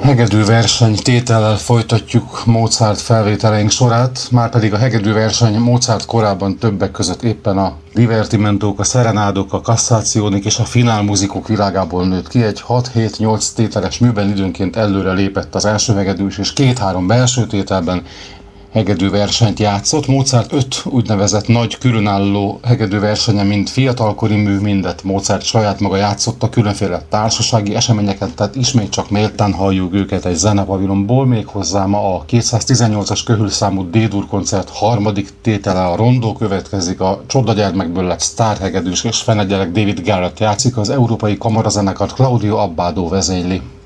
Hegedű verseny tétellel folytatjuk Mozart felvételeink sorát, márpedig a hegedű verseny Mozart korában többek között éppen a divertimentók, a szerenádok, a cassationik és a finálmuzikok világából nőtt ki. Egy 6-7-8 tételes műben időnként előre lépett az első hegedűs, és 2-3 belső tételben hegedű versenyt játszott. Mozart 5 úgynevezett nagy különálló hegedű versenye, mind fiatalkori mű, mindet Mozart saját maga játszotta különféle társasági eseményeken, tehát ismét csak méltán halljuk őket egy zenepavilonból, méghozzá ma a 218-as köhülszámú D-dur koncert harmadik tétele, a rondó következik, a Csodagyermekből lett sztárhegedűs és fenegyelek David Garrett játszik, az európai kamarazenekart Claudio Abbado vezényli.